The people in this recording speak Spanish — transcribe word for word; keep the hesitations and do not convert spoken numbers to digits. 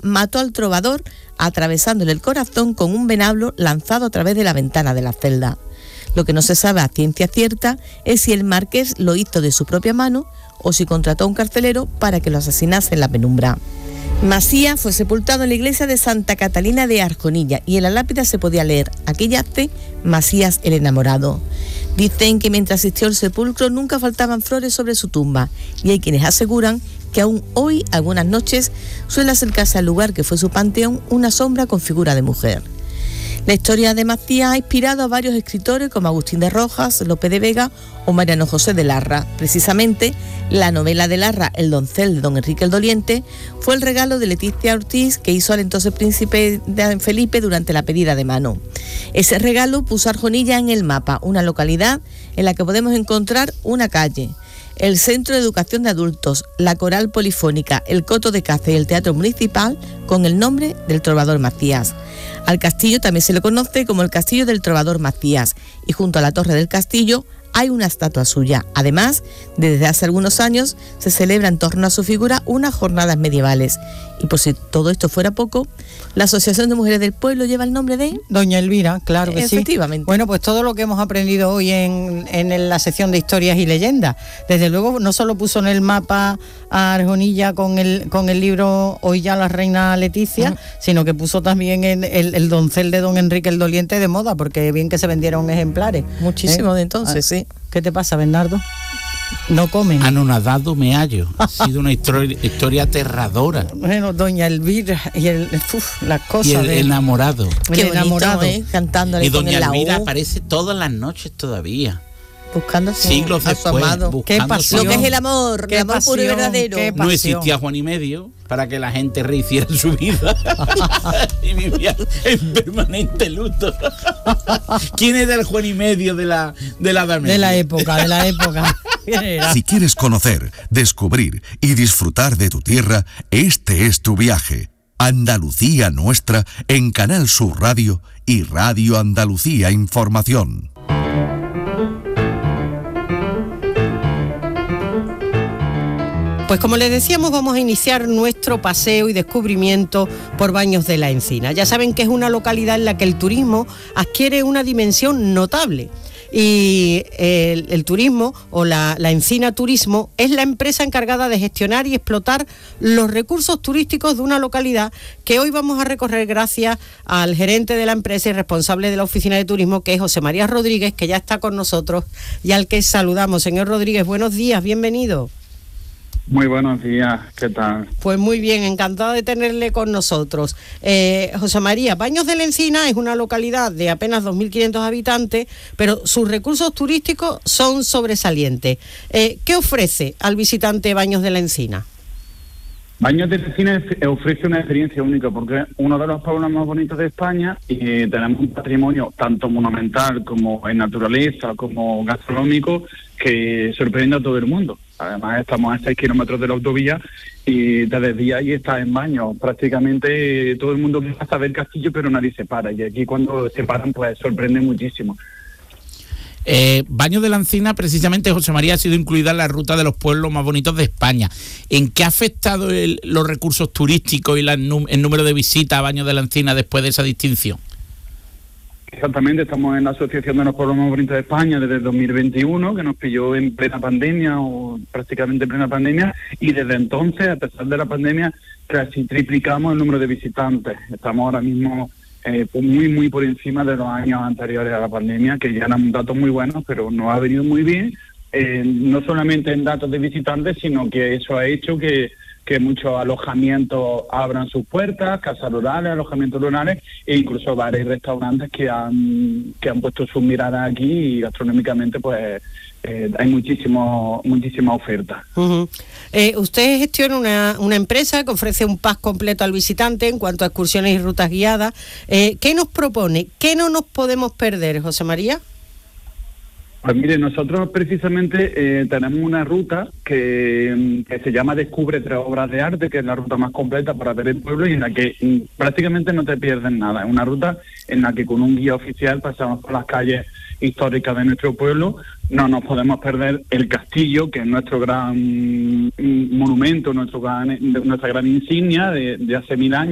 mató al trovador atravesándole el corazón con un venablo lanzado a través de la ventana de la celda. Lo que no se sabe a ciencia cierta es si el marqués lo hizo de su propia mano o si contrató a un carcelero para que lo asesinase en la penumbra. Macías fue sepultado en la iglesia de Santa Catalina de Arjonilla y en la lápida se podía leer: aquí yace Macías el enamorado. Dicen que mientras asistió al sepulcro nunca faltaban flores sobre su tumba y hay quienes aseguran que aún hoy, algunas noches, suele acercarse al lugar que fue su panteón una sombra con figura de mujer. La historia de Macías ha inspirado a varios escritores como Agustín de Rojas, Lope de Vega o Mariano José de Larra. Precisamente, la novela de Larra, El doncel de don Enrique el Doliente, fue el regalo de Leticia Ortiz que hizo al entonces príncipe Felipe durante la pedida de mano. Ese regalo puso a Arjonilla en el mapa, una localidad en la que podemos encontrar una calle, el Centro de Educación de Adultos, la Coral Polifónica, el Coto de Caza y el Teatro Municipal con el nombre del trovador Macías. Al castillo también se le conoce como el Castillo del Trovador Macías y junto a la Torre del Castillo hay una estatua suya. Además, desde hace algunos años se celebra en torno a su figura unas jornadas medievales. Y por si todo esto fuera poco, la Asociación de Mujeres del Pueblo lleva el nombre de... Doña Elvira, claro que sí. Efectivamente. Bueno, pues todo lo que hemos aprendido hoy en, en la sección de historias y leyendas. Desde luego, no solo puso en el mapa a Arjonilla con el, con el libro Hoy ya la reina Leticia, uh-huh. sino que puso también en el, el doncel de don Enrique el Doliente de moda, porque bien que se vendieron ejemplares. Muchísimo ¿Eh? de entonces, ah, sí. ¿Qué te pasa, Bernardo? No comen. Anonadado me hallo. Ha sido una historia, historia aterradora. Bueno, doña Elvira y el, uf, las cosas. Y el de... enamorado. Qué el bonito, enamorado. ¿eh? Cantándole y con doña el Elvira laúd, aparece todas las noches todavía. buscando a su, siglos a su después, amado. Qué pasión. Lo que es el amor, Qué el amor pasión, puro y verdadero. qué No existía Juan y Medio para que la gente rehiciera su vida y vivía en permanente luto. ¿Quién era el Juan y Medio de la de la Edad Media? De la época, de la época. Si quieres conocer, descubrir y disfrutar de tu tierra, este es tu viaje. Andalucía Nuestra en Canal Sur Radio y Radio Andalucía Información. Pues como les decíamos, vamos a iniciar nuestro paseo y descubrimiento por Baños de la Encina. Ya saben que es una localidad en la que el turismo adquiere una dimensión notable. Y el, el turismo o la, la Encina Turismo es la empresa encargada de gestionar y explotar los recursos turísticos de una localidad que hoy vamos a recorrer gracias al gerente de la empresa y responsable de la oficina de turismo, que es José María Rodríguez, que ya está con nosotros y al que saludamos. Señor Rodríguez, buenos días, bienvenido. Muy buenos días, ¿qué tal? Pues muy bien, encantado de tenerle con nosotros. Eh, José María, Baños de la Encina es una localidad de apenas dos mil quinientos habitantes, pero sus recursos turísticos son sobresalientes. Eh, ¿Qué ofrece al visitante Baños de la Encina? Baños de la Encina ofrece una experiencia única porque es uno de los pueblos más bonitos de España y tenemos un patrimonio tanto monumental como en naturaleza, como gastronómico, que sorprende a todo el mundo. Además estamos a seis kilómetros de la autovía y desde día ahí está en Baños. Prácticamente todo el mundo pasa a ver el castillo, pero nadie se para. Y aquí cuando se paran, pues sorprende muchísimo. Eh, Baños de la Encina, precisamente, José María, ha sido incluida en la ruta de los pueblos más bonitos de España. ¿En qué ha afectado el, los recursos turísticos y la, el número de visitas a Baños de la Encina después de esa distinción? Exactamente, estamos en la Asociación de los Pueblos Más Bonitos de España desde el dos mil veintiuno, que nos pilló en plena pandemia o prácticamente en plena pandemia, y desde entonces, a pesar de la pandemia, casi triplicamos el número de visitantes. Estamos ahora mismo eh, muy, muy por encima de los años anteriores a la pandemia, que ya eran datos muy buenos, pero nos ha venido muy bien, eh, no solamente en datos de visitantes, sino que eso ha hecho que que muchos alojamientos abran sus puertas, casas rurales, alojamientos rurales e incluso bares y restaurantes que han que han puesto sus miradas aquí y gastronómicamente pues eh, hay muchísimo muchísima oferta. Uh-huh. Eh, usted gestiona una, una empresa que ofrece un pack completo al visitante en cuanto a excursiones y rutas guiadas. Eh, ¿Qué nos propone? ¿Qué no nos podemos perder, José María? Pues mire, nosotros precisamente eh, tenemos una ruta que, que se llama Descubre tres obras de arte, que es la ruta más completa para ver el pueblo y en la que mm, prácticamente no te pierdes nada. Es una ruta en la que con un guía oficial pasamos por las calles históricas de nuestro pueblo. No nos podemos perder el castillo, que es nuestro gran monumento, nuestro gran, nuestra gran insignia de, de hace mil años.